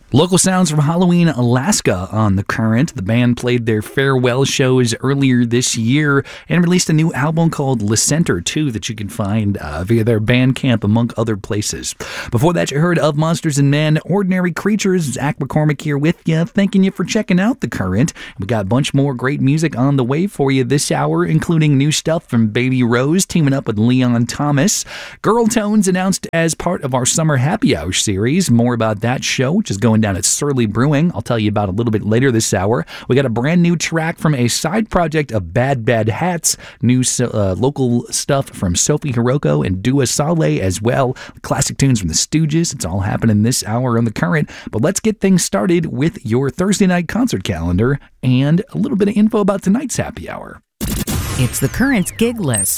Local sounds from Halloween, Alaska on The Current. The band played their farewell shows earlier this year and released a new album called Le Center, too, that you can find via their Bandcamp, among other places. Before that, you heard Of Monsters and Men, Ordinary Creatures. Zach McCormick here with you, thanking you for checking out The Current. We got a bunch more great music on the way for you this hour, including new stuff from Baby Rose teaming up with Leon Thomas. Girl Tones announced as part of our Summer Happy Hour series. More about that show, which is going down at Surly Brewing. I'll tell you about a little bit later this hour. We got a brand new track from a side project of Bad Bad Hats, new local stuff from Sophie Hiroko and Dua Saleh as well, classic tunes from the Stooges. It's all happening this hour on The Current. But let's get things started with your Thursday night concert calendar and a little bit of info about tonight's happy hour. It's The Current's gig list.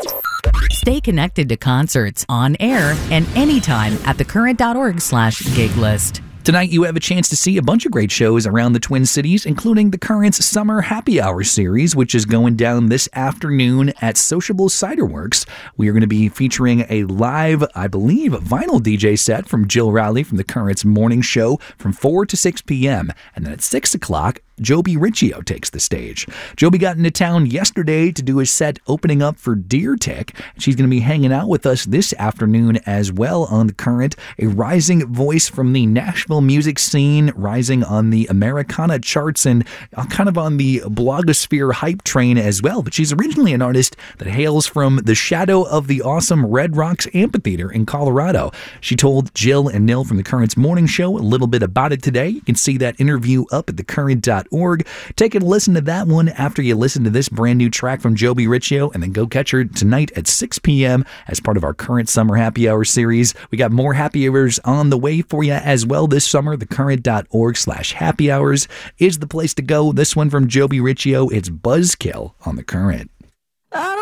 Stay connected to concerts on air and anytime at thecurrent.org/gig list. Tonight, you have a chance to see a bunch of great shows around the Twin Cities, including The Current's Summer Happy Hour series, which is going down this afternoon at Sociable Cider Works. We are going to be featuring a live, I believe, vinyl DJ set from Jill Riley from The Current's morning show from 4 to 6 p.m. And then at 6 o'clock, Joby Riccio takes the stage. Joby got into town yesterday to do a set opening up for Deer Tick. She's going to be hanging out with us this afternoon as well on The Current, a rising voice from the Nashville music scene, rising on the Americana charts and kind of on the blogosphere hype train as well. But she's originally an artist that hails from the shadow of the awesome Red Rocks Amphitheater in Colorado. She told Jill and Nil from The Current's morning show a little bit about it today. You can see that interview up at thecurrent.org. Take a listen to that one after you listen to this brand new track from Joby Riccio, and then go catch her tonight at 6 p.m. as part of our Current Summer Happy Hour series. We got more happy hours on the way for you as well this summer. Thecurrent.org/happy hours is the place to go. This one from Joby Riccio, it's Buzzkill on The Current.